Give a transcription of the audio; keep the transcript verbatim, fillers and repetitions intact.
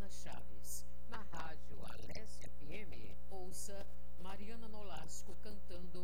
Mariana Chaves. Na rádio Alessia F M, ouça Mariana Nolasco cantando